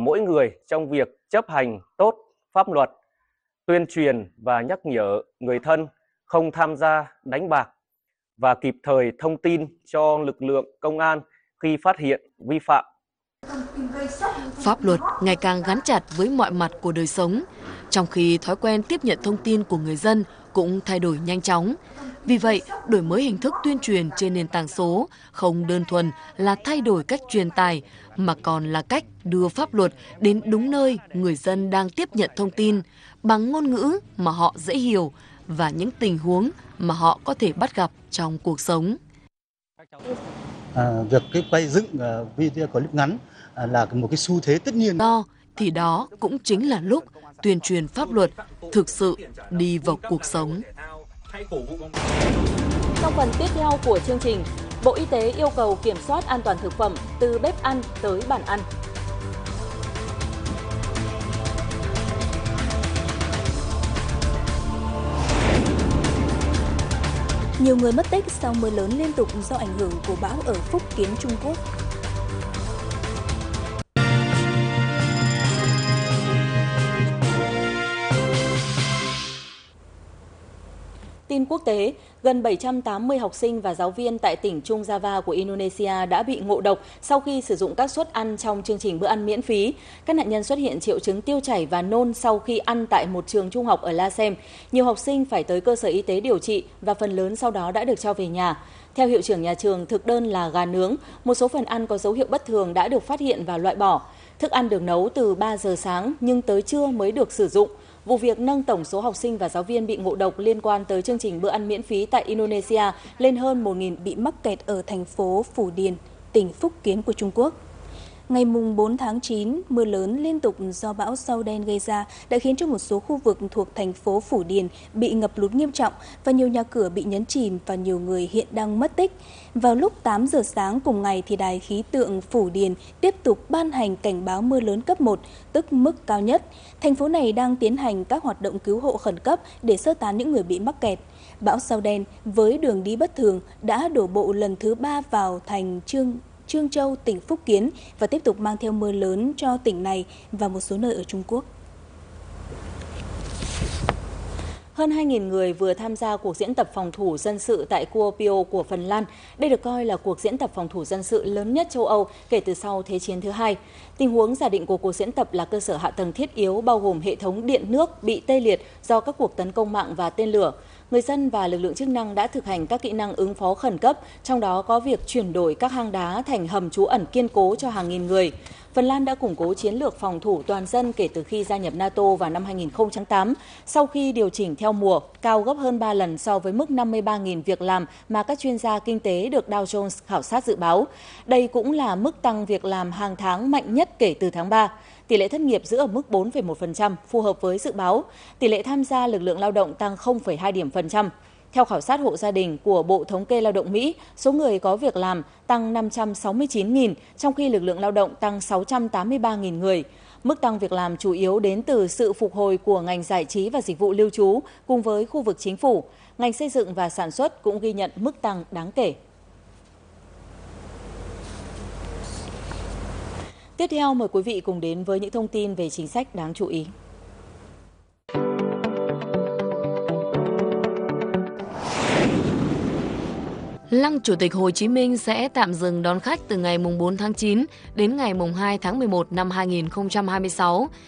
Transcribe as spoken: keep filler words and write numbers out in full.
mỗi người trong việc chấp hành tốt pháp luật, tuyên truyền và nhắc nhở người thân không tham gia đánh bạc và kịp thời thông tin cho lực lượng công an khi phát hiện vi phạm. Pháp luật ngày càng gắn chặt với mọi mặt của đời sống, trong khi thói quen tiếp nhận thông tin của người dân cũng thay đổi nhanh chóng. Vì vậy, đổi mới hình thức tuyên truyền trên nền tảng số không đơn thuần là thay đổi cách truyền tải, mà còn là cách đưa pháp luật đến đúng nơi người dân đang tiếp nhận thông tin, bằng ngôn ngữ mà họ dễ hiểu và những tình huống mà họ có thể bắt gặp trong cuộc sống. À, việc cái quay dựng uh, video clip ngắn uh, là một cái xu thế tất nhiên. Đó thì đó cũng chính là lúc tuyên truyền pháp luật thực sự đi vào cuộc sống. Trong phần tiếp theo của chương trình, Bộ Y tế yêu cầu kiểm soát an toàn thực phẩm từ bếp ăn tới bàn ăn. Nhiều người mất tích sau mưa lớn liên tục do ảnh hưởng của bão ở Phúc Kiến, Trung Quốc. Tin quốc tế, gần bảy trăm tám mươi học sinh và giáo viên tại tỉnh Trung Java của Indonesia đã bị ngộ độc sau khi sử dụng các suất ăn trong chương trình bữa ăn miễn phí. Các nạn nhân xuất hiện triệu chứng tiêu chảy và nôn sau khi ăn tại một trường trung học ở La Sem. Nhiều học sinh phải tới cơ sở y tế điều trị và phần lớn sau đó đã được cho về nhà. Theo hiệu trưởng nhà trường, thực đơn là gà nướng, một số phần ăn có dấu hiệu bất thường đã được phát hiện và loại bỏ. Thức ăn được nấu từ ba giờ sáng nhưng tới trưa mới được sử dụng. Vụ việc nâng tổng số học sinh và giáo viên bị ngộ độc liên quan tới chương trình bữa ăn miễn phí tại Indonesia lên hơn một nghìn. Bị mắc kẹt ở thành phố Phủ Điền, tỉnh Phúc Kiến của Trung Quốc. Ngày bốn tháng chín, mưa lớn liên tục do bão Sao Đen gây ra đã khiến cho một số khu vực thuộc thành phố Phủ Điền bị ngập lụt nghiêm trọng và nhiều nhà cửa bị nhấn chìm và nhiều người hiện đang mất tích. Vào lúc tám giờ sáng cùng ngày thì Đài khí tượng Phủ Điền tiếp tục ban hành cảnh báo mưa lớn cấp một, tức mức cao nhất. Thành phố này đang tiến hành các hoạt động cứu hộ khẩn cấp để sơ tán những người bị mắc kẹt. Bão Sao Đen với đường đi bất thường đã đổ bộ lần thứ ba vào thành Trương Trương Châu, tỉnh Phúc Kiến và tiếp tục mang theo mưa lớn cho tỉnh này và một số nơi ở Trung Quốc. Hơn hai nghìn người vừa tham gia cuộc diễn tập phòng thủ dân sự tại Kuopio của Phần Lan. Đây được coi là cuộc diễn tập phòng thủ dân sự lớn nhất châu Âu kể từ sau Thế chiến thứ hai. Tình huống giả định của cuộc diễn tập là cơ sở hạ tầng thiết yếu bao gồm hệ thống điện nước bị tê liệt do các cuộc tấn công mạng và tên lửa. Người dân và lực lượng chức năng đã thực hành các kỹ năng ứng phó khẩn cấp, trong đó có việc chuyển đổi các hang đá thành hầm trú ẩn kiên cố cho hàng nghìn người. Phần Lan đã củng cố chiến lược phòng thủ toàn dân kể từ khi gia nhập NATO vào năm hai nghìn không trăm lẻ tám, sau khi điều chỉnh theo mùa, cao gấp hơn ba lần so với mức năm mươi ba nghìn việc làm mà các chuyên gia kinh tế được Dow Jones khảo sát dự báo. Đây cũng là mức tăng việc làm hàng tháng mạnh nhất kể từ tháng ba. Tỷ lệ thất nghiệp giữ ở mức bốn phẩy một phần trăm, phù hợp với dự báo. Tỷ lệ tham gia lực lượng lao động tăng không phẩy hai điểm phần trăm. Theo khảo sát hộ gia đình của Bộ Thống kê Lao động Mỹ, số người có việc làm tăng năm trăm sáu mươi chín nghìn, trong khi lực lượng lao động tăng sáu trăm tám mươi ba nghìn người. Mức tăng việc làm chủ yếu đến từ sự phục hồi của ngành giải trí và dịch vụ lưu trú cùng với khu vực chính phủ. Ngành xây dựng và sản xuất cũng ghi nhận mức tăng đáng kể. Tiếp theo, mời quý vị cùng đến với những thông tin về chính sách đáng chú ý. Lăng Chủ tịch Hồ Chí Minh sẽ tạm dừng đón khách từ ngày bốn tháng chín đến ngày hai tháng mười một năm hai nghìn không trăm hai mươi sáu.